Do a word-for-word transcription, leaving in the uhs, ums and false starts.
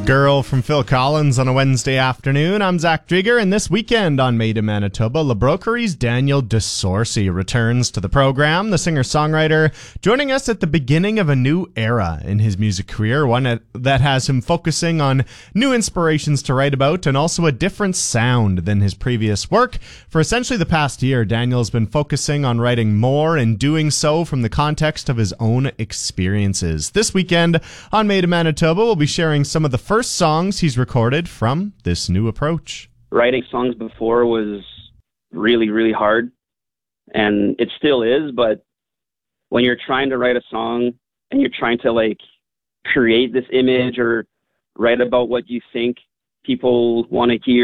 Girl from Phil Collins on a Wednesday afternoon. I'm Zach Drieger, and this weekend on Made in Manitoba, La Broquerie's Daniel DeSorcy returns to the program. The singer-songwriter joining us at the beginning of a new era in his music career, one that has him focusing on new inspirations to write about and also a different sound than his previous work. For essentially the past year, Daniel's been focusing on writing more and doing so from the context of his own experiences. This weekend on Made in Manitoba, we'll be sharing some of the first songs he's recorded from this new approach. Writing songs before was really, really hard, and it still is, but when you're trying to write a song and you're trying to like create this image or write about what you think people want to hear